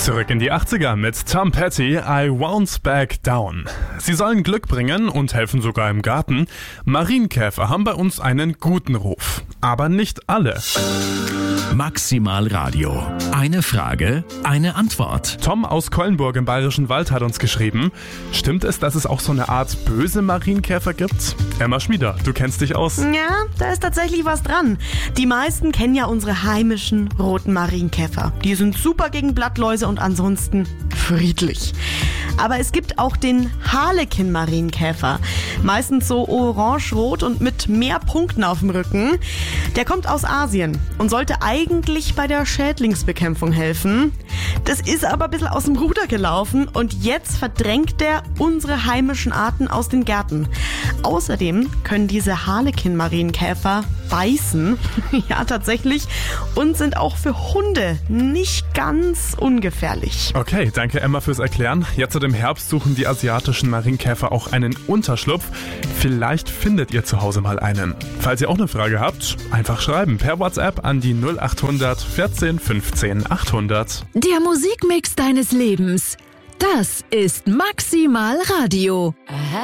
Zurück in die 80er mit Tom Petty, I Won't Back Down. Sie sollen Glück bringen und helfen sogar im Garten. Marienkäfer haben bei uns einen guten Ruf, aber nicht alle. Maximal Radio. Eine Frage, eine Antwort. Tom aus Keulenburg im Bayerischen Wald hat uns geschrieben, stimmt es, dass es auch so eine Art böse Marienkäfer gibt? Emma Schmieder, du kennst dich aus. Ja, da ist tatsächlich was dran. Die meisten kennen ja unsere heimischen roten Marienkäfer. Die sind super gegen Blattläuse und ansonsten friedlich. Aber es gibt auch den Harlekin-Marienkäfer. Meistens so orange-rot und mit mehr Punkten auf dem Rücken. Der kommt aus Asien und sollte eigentlich bei der Schädlingsbekämpfung helfen. Das ist aber ein bisschen aus dem Ruder gelaufen und jetzt verdrängt der unsere heimischen Arten aus den Gärten. Außerdem können diese Harlekin-Marienkäfer beißen, ja tatsächlich, und sind auch für Hunde nicht ganz ungefährlich. Okay, danke Emma fürs Erklären. Jetzt im Herbst suchen die asiatischen Marienkäfer auch einen Unterschlupf. Vielleicht findet ihr zu Hause mal einen. Falls ihr auch eine Frage habt, einfach schreiben per WhatsApp an die 0800 14 15 800. Der Musikmix deines Lebens. Das ist Maximal Radio.